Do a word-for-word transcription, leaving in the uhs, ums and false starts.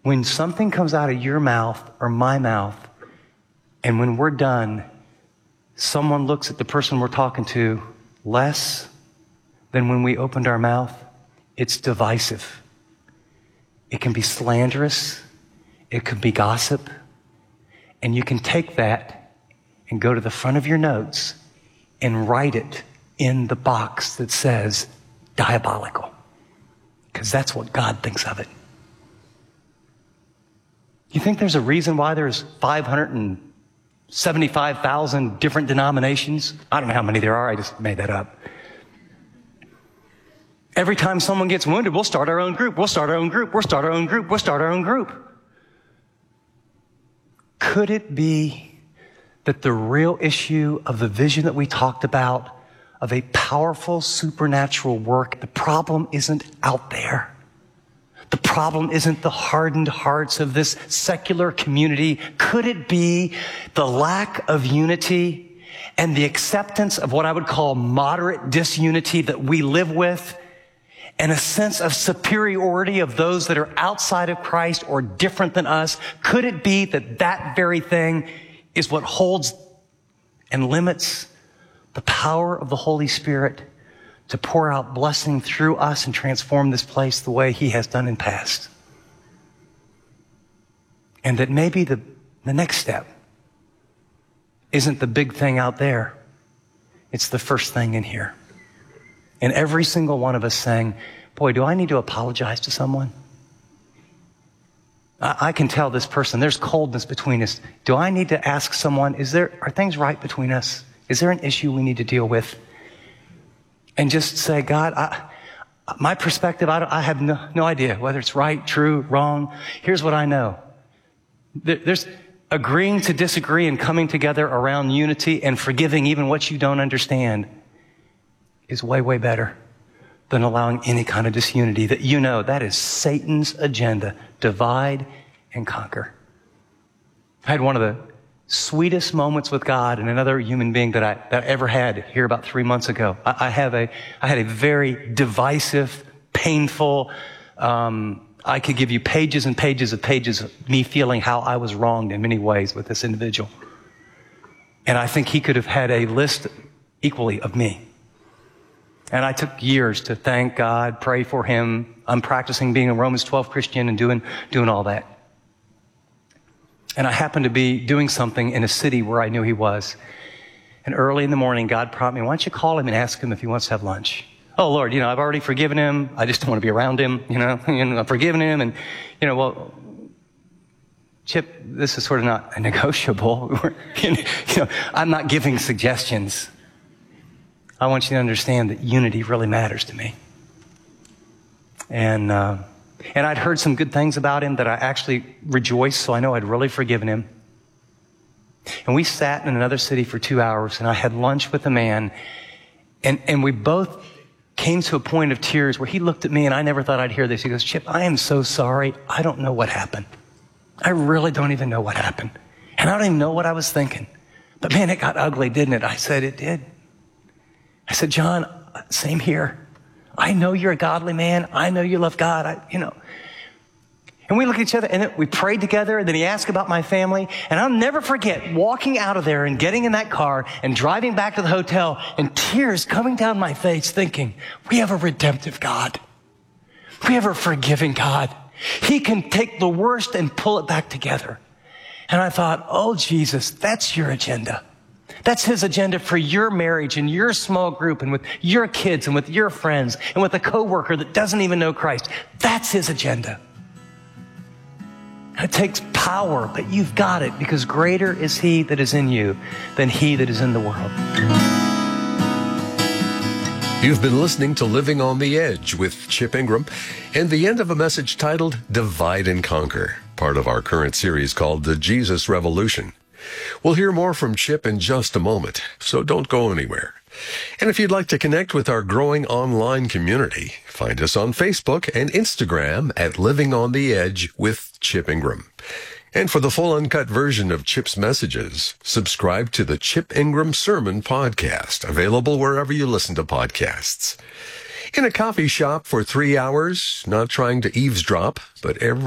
when something comes out of your mouth or my mouth, and when we're done, someone looks at the person we're talking to less than when we opened our mouth, it's divisive. It can be slanderous. It can be gossip. And you can take that and go to the front of your notes and write it in the box that says diabolical. Because that's what God thinks of it. You think there's a reason why there's five hundred seventy-five thousand different denominations? I don't know how many there are. I just made that up. Every time someone gets wounded, we'll start our own group. We'll start our own group. We'll start our own group. We'll start our own group. Could it be that the real issue of the vision that we talked about, of a powerful supernatural work, the problem isn't out there? The problem isn't the hardened hearts of this secular community. Could it be the lack of unity and the acceptance of what I would call moderate disunity that we live with, and a sense of superiority of those that are outside of Christ or different than us? Could it be that that very thing is what holds and limits the power of the Holy Spirit to pour out blessing through us and transform this place the way he has done in past? And that maybe the, the next step isn't the big thing out there. It's the first thing in here. And every single one of us saying, boy, do I need to apologize to someone? I, I can tell this person, there's coldness between us. Do I need to ask someone, is there, are things right between us? Is there an issue we need to deal with? And just say, God, I, my perspective, I, I have no, no idea whether it's right, true, wrong. Here's what I know. There, there's agreeing to disagree and coming together around unity and forgiving even what you don't understand is way, way better than allowing any kind of disunity that you know that is Satan's agenda. Divide and conquer. I had one of the sweetest moments with God and another human being that I, that I ever had here about three months ago. I, I have a, I had a very divisive, painful, um, I could give you pages and pages of pages of me feeling how I was wronged in many ways with this individual. And I think he could have had a list equally of me. And I took years to thank God, pray for him. I'm practicing being a Romans twelve Christian and doing, doing all that. And I happened to be doing something in a city where I knew he was. And early in the morning, God prompted me, why don't you call him and ask him if he wants to have lunch? Oh, Lord, you know, I've already forgiven him. I just don't want to be around him, you know. And I've forgiven him. And, you know, well, Chip, this is sort of not a negotiable. you know, I'm not giving suggestions. I want you to understand that unity really matters to me. And, uh, and I'd heard some good things about him that I actually rejoiced, so I know I'd really forgiven him. And we sat in another city for two hours, and I had lunch with a man, and, and we both came to a point of tears where he looked at me, and I never thought I'd hear this. He goes, Chip, I am so sorry. I don't know what happened. I really don't even know what happened. And I don't even know what I was thinking. But man, it got ugly, didn't it? I said, it did. I said, John, same here. I know you're a godly man. I know you love God. I, you know. And we looked at each other, and then we prayed together, and then he asked about my family. And I'll never forget walking out of there and getting in that car and driving back to the hotel and tears coming down my face thinking, we have a redemptive God. We have a forgiving God. He can take the worst and pull it back together. And I thought, oh, Jesus, that's your agenda. That's his agenda for your marriage and your small group and with your kids and with your friends and with a coworker that doesn't even know Christ. That's his agenda. It takes power, but you've got it because greater is he that is in you than he that is in the world. You've been listening to Living on the Edge with Chip Ingram and the end of a message titled Divide and Conquer, part of our current series called The Jesus Revolution. We'll hear more from Chip in just a moment, so don't go anywhere. And if you'd like to connect with our growing online community, find us on Facebook and Instagram at Living on the Edge with Chip Ingram. And for the full uncut version of Chip's messages, subscribe to the Chip Ingram Sermon Podcast, available wherever you listen to podcasts. In a coffee shop for three hours, not trying to eavesdrop, but every